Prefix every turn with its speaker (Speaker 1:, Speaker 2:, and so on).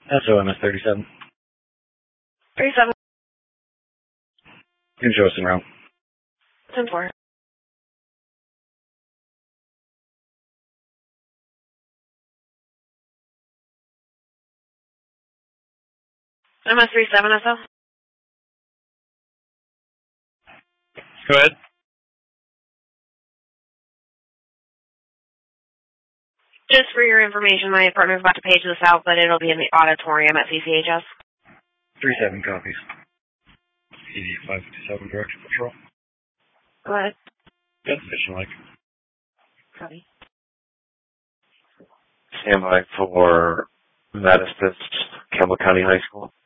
Speaker 1: That's OMS 37.
Speaker 2: 37.
Speaker 1: You can show us around.
Speaker 2: 10-4. OMS 37 SL.
Speaker 1: Go ahead.
Speaker 2: Just for your information, my partner's about to page this out, but it'll be in the auditorium at CCHS.
Speaker 1: 37 copies. ED 557 direction patrol.
Speaker 2: Go ahead.
Speaker 1: Good. Mission like.
Speaker 2: Copy.
Speaker 3: Stand by for Madison, Campbell County High School.